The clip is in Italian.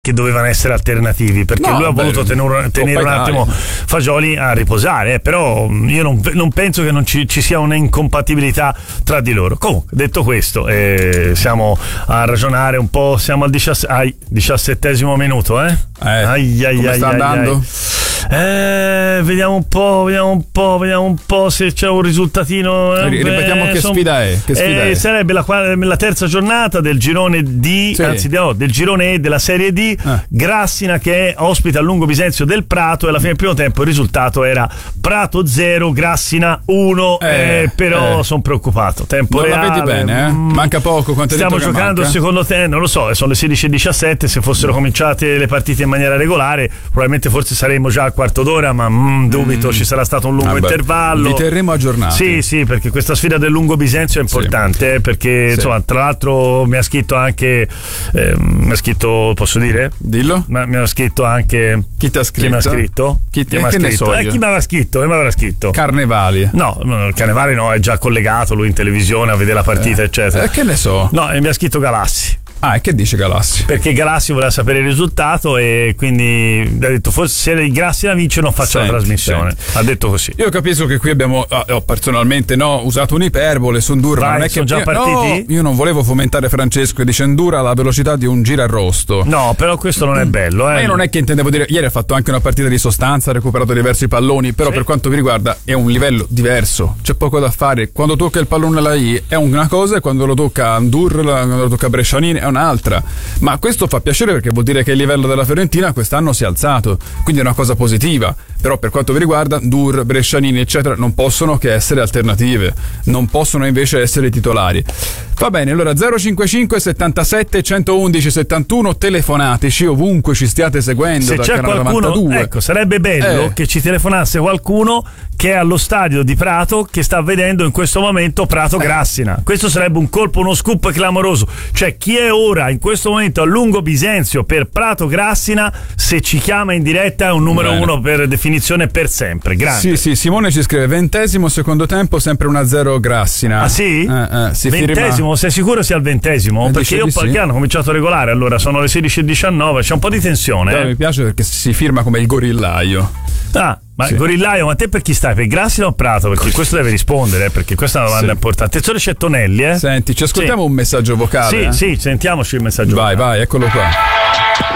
che dovevano essere alternativi, perché lui ha voluto tenere un attimo Fagioli a riposare, però io non penso che non ci sia una incompatibilità tra di loro. Comunque, detto questo, siamo a ragionare un po', siamo al 17° minuto, come sta andando? Vediamo un po' se c'è un risultatino. Ripetiamo che sfida è. Sarebbe la terza giornata del girone D, anzi del girone E della Serie D. Grassina che ospita a Lungo Bisenzio del Prato, e alla fine del primo tempo il risultato era Prato 0, Grassina 1, però sono preoccupato. Tempo non reale, la vedi bene, Manca poco. Stiamo giocando il secondo tempo, non lo so, sono le 16:17. Se fossero cominciate le partite in maniera regolare, probabilmente forse saremmo già al quarto d'ora, ma dubito, ci sarà stato un lungo intervallo. Vi terremo aggiornati. Sì, perché questa sfida del Lungo Bisenzio è importante, perché insomma, tra l'altro mi ha scritto anche posso dire? Dillo. Ma mi ha scritto anche. Chi ti ha scritto? Chi mi ha scritto? Chi mi avrà scritto? Carnevali. No, Carnevali no, è già collegato lui in televisione a vedere la partita, eccetera. Che ne so? No, mi ha scritto Galassi. E che dice Galassi? Perché Galassi voleva sapere il risultato e quindi ha detto forse se i Grassi la vince non faccio la trasmissione. Ha detto così. Io capisco che qui abbiamo personalmente usato un'iperbole su Ndurra. Non è che sono già partiti? Io non volevo fomentare Francesco e dice Ndurra alla velocità di un girarrosto. No, però questo non è bello. Ma io non è che intendevo dire, ieri ha fatto anche una partita di sostanza, ha recuperato diversi palloni, però per quanto mi riguarda è un livello diverso, c'è poco da fare. Quando tocca il pallone alla I è una cosa, e quando lo tocca Ndurra, quando lo tocca Brescianini è un'altra, ma questo fa piacere perché vuol dire che il livello della Fiorentina quest'anno si è alzato, quindi è una cosa positiva. Però per quanto mi riguarda Ndur, Brescianini eccetera non possono che essere alternative, non possono invece essere titolari. Va bene, allora 055 77 111 71, telefonateci ovunque ci stiate seguendo. Se c'è qualcuno, 92. Ecco, sarebbe bello che ci telefonasse qualcuno che è allo stadio di Prato, che sta vedendo in questo momento Prato Grassina. Questo sarebbe un colpo, uno scoop clamoroso. Cioè, chi è ora in questo momento a Lungo Bisenzio per Prato Grassina, se ci chiama in diretta è un numero uno per definizione per sempre. Grande. Sì, Simone ci scrive 20° secondo tempo, sempre 1-0 Grassina. Ah sì? Si 20°, sei sicuro sia il 20°? Perché io qualche anno ho cominciato a regolare, allora sono le 16:19, c'è un po' di tensione. Però mi piace perché si firma come il gorillaio. Ma Gorillaio, ma te per chi stai? Per Grassina o Prato? Perché questo deve rispondere, perché questa è una domanda importante. Attenzione, c'è Tonelli, Senti, ci ascoltiamo un messaggio vocale. Sì, sentiamoci il messaggio vocale. Vai, eccolo qua.